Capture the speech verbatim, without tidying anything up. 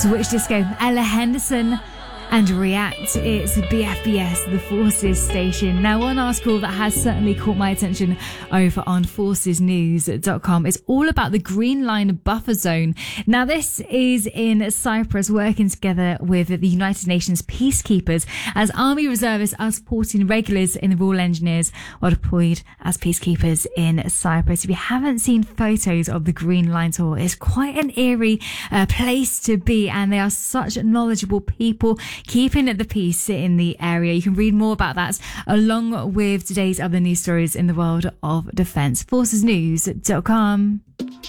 Switch Disco, Ella Henderson and React. It's B F B S, the Forces station. Now, one article that has certainly caught my attention over on forces news dot com is all about the Green Line buffer zone. Now, this is in Cyprus, working together with the United Nations peacekeepers as army reservists are supporting regulars in the Royal Engineers are deployed as peacekeepers in Cyprus. If you haven't seen photos of the Green Line tour, it's quite an eerie uh, place to be, and they are such knowledgeable people keeping the peace in the area. You can read more about that along with today's other news stories in the world of defence. forces news dot com.